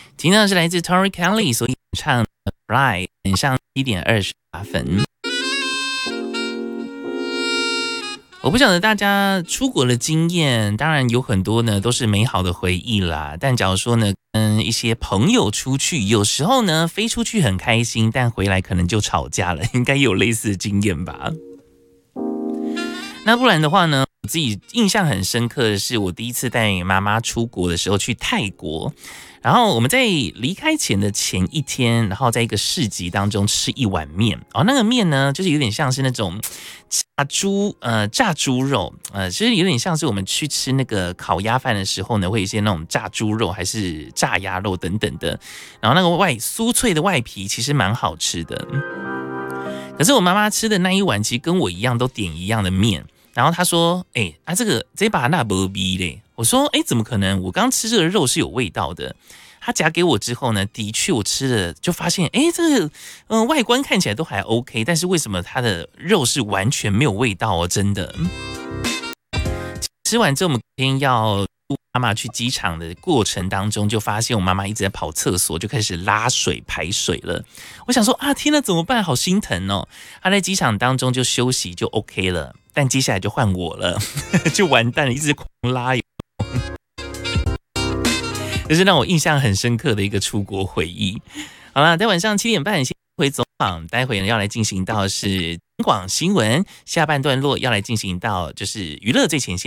听到的是来自 Tori Kelly 所演唱的 Fly， 晚上7:28。我不晓得大家出国的经验，当然有很多呢都是美好的回忆啦。但假如说呢，跟一些朋友出去，有时候呢飞出去很开心，但回来可能就吵架了，应该也有类似的经验吧。那不然的话呢，我自己印象很深刻的是，我第一次带妈妈出国的时候去泰国。然后我们在离开前的前一天，然后在一个市集当中吃一碗面哦，那个面呢，就是有点像是那种炸猪肉，其实有点像是我们去吃那个烤鸭饭的时候呢，会有一些那种炸猪肉还是炸鸭肉等等的，然后那个酥脆的外皮其实蛮好吃的。可是我妈妈吃的那一碗其实跟我一样都点一样的面，然后她说：“这把那没味嘞。”我说：“怎么可能？我刚吃这个肉是有味道的。”她夹给我之后呢，的确我吃了就发现，这个外观看起来都还 OK， 但是为什么它的肉是完全没有味道哦？真的。吃完之后，我们今天要妈妈去机场的过程当中，就发现我妈妈一直在跑厕所，就开始拉水排水了。我想说啊，天哪，怎么办？好心疼哦。她在机场当中就休息就 OK 了，但接下来就换我了，就完蛋了，一直狂拉。这是让我印象很深刻的一个出国回忆。好啦，在晚上7:30先回走访，待会呢要来进行到是广新闻，下半段落要来进行到就是娱乐最前线。